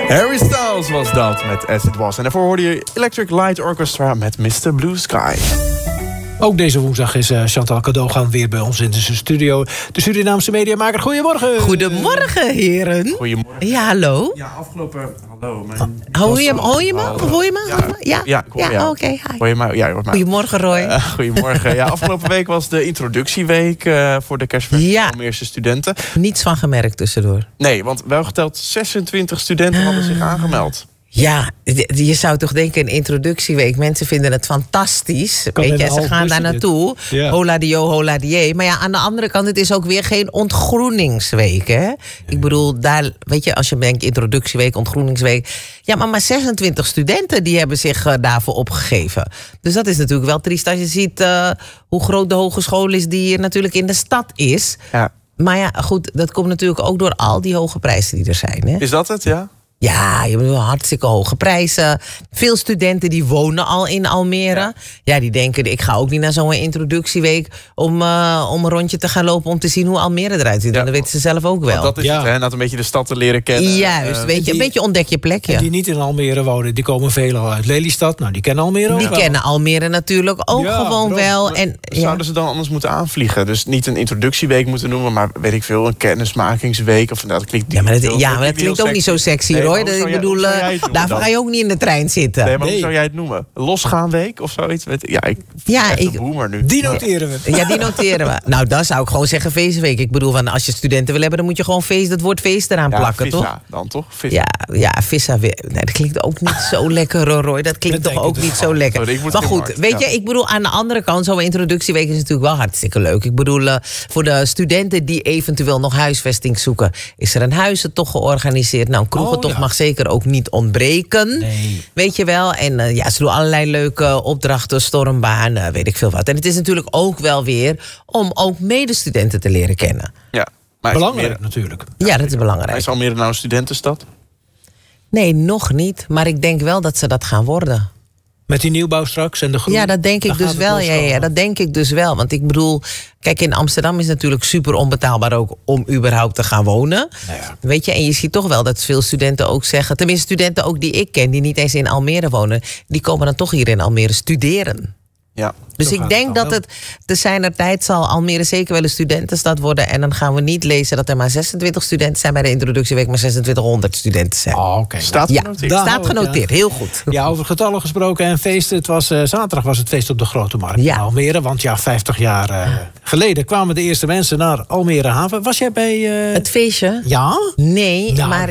Harry Styles was dat met As It Was. En daarvoor hoorde je Electric Light Orchestra met Mr. Blue Sky. Ook deze woensdag is Chantal Cadogan weer bij ons in de studio. De Surinaamse mediamaker. Goedemorgen. Goedemorgen, heren. Goedemorgen. Ja, hallo. Ja, afgelopen... Hallo. Hoor je me? Ja, Ja, oké. Hi. Hoor je mij? Ja, je hoort mij. Goedemorgen, Roy. Goedemorgen. Ja, afgelopen week was de introductieweek voor de kerstfeest van de eerste studenten. Niets van gemerkt tussendoor. Nee, want wel geteld 26 studenten hadden zich aangemeld. Ja, je zou toch denken een introductieweek. Mensen vinden het fantastisch. Weet je, ze gaan daar naartoe. Ja. Hola dio, hola die. Maar ja, aan de andere kant, het is ook weer geen ontgroeningsweek. Hè? Ja. Ik bedoel, daar, weet je, als je denkt introductieweek, ontgroeningsweek. Ja, maar 26 studenten die hebben zich daarvoor opgegeven. Dus dat is natuurlijk wel triest als je ziet hoe groot de hogeschool is die hier natuurlijk in de stad is. Ja. Maar ja, goed, dat komt natuurlijk ook door al die hoge prijzen die er zijn. Hè? Is dat het, ja? Ja, je bedoelt hartstikke hoge prijzen. Veel studenten die wonen al in Almere. Ja, die denken, ik ga ook niet naar zo'n introductieweek om een rondje te gaan lopen om te zien hoe Almere eruit ziet. Ja, dat weten ze zelf ook wel. Dat is het, hè? Dat een beetje de stad te leren kennen. Juist, een beetje ontdek je plekje. En die niet in Almere wonen, die komen veelal uit Lelystad. Nou, die kennen Almere ook. Die kennen Almere natuurlijk ook gewoon wel. En, zouden ze dan anders moeten aanvliegen? Dus niet een introductieweek moeten noemen, maar weet ik veel, een kennismakingsweek. Of, nou, dat klinkt maar dat klinkt ook niet zo sexy, Roy. Ik bedoel, daarvoor ga je ook niet in de trein zitten. Nee, maar hoe zou jij het noemen? Losgaanweek of zoiets? Ik boomer nu. Die noteren we. Ja, die noteren we. Nou, dan zou ik gewoon zeggen feestweek. Ik bedoel, als je studenten wil hebben, dan moet je gewoon het woord feest eraan plakken, vissa, toch? Dan toch? Vissa. Ja, vissa. Nee, dat klinkt ook niet zo lekker, Roy. Dat klinkt toch ook niet zo lekker. Sorry, maar goed, weet je, ik bedoel, aan de andere kant, zo'n introductieweek is natuurlijk wel hartstikke leuk. Ik bedoel, voor de studenten die eventueel nog huisvesting zoeken, is er een huizentocht georganiseerd. Nou, een kroegentocht mag zeker ook niet ontbreken. Nee. Weet je wel. En ze doen allerlei leuke opdrachten, stormbaan, weet ik veel wat. En het is natuurlijk ook wel weer om ook medestudenten te leren kennen. Ja, maar belangrijk natuurlijk. Ja, dat is belangrijk. Is Almere nou een studentenstad? Nee, nog niet. Maar ik denk wel dat ze dat gaan worden. Met die nieuwbouw straks en de groen? Ja, dat denk ik dus wel. Ja, dat denk ik dus wel. Want ik bedoel, kijk, in Amsterdam is het natuurlijk super onbetaalbaar ook om überhaupt te gaan wonen. Nou ja. Weet je, en je ziet toch wel dat veel studenten ook zeggen, tenminste studenten ook die ik ken, die niet eens in Almere wonen, die komen dan toch hier in Almere studeren. Ja. Dus ik denk dat het te zijner-tijd zal Almere zeker wel een studentenstad worden. En dan gaan we niet lezen dat er maar 26 studenten zijn bij de introductieweek, maar 2600 studenten zijn. Oh, okay. Staat genoteerd. Ja, staat genoteerd. Heel goed. Ja, over getallen gesproken en feesten. Het was, zaterdag was het feest op de Grote Markt in Almere. Want 50 jaar geleden kwamen de eerste mensen naar Almere Haven. Was jij bij... Het feestje? Ja? Nee, nou, maar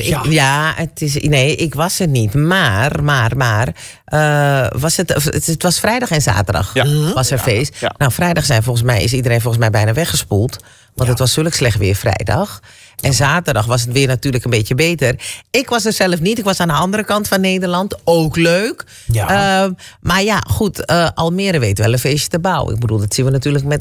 ik was er niet. Maar het was vrijdag en zaterdag. Ja. Was er feest. Ja. Nou, vrijdag is iedereen bijna weggespoeld. Want het was zulk slecht weer vrijdag. En zaterdag was het weer natuurlijk een beetje beter. Ik was er zelf niet. Ik was aan de andere kant van Nederland. Ook leuk. Ja. Maar ja, goed. Almere weet wel een feestje te bouwen. Ik bedoel, dat zien we natuurlijk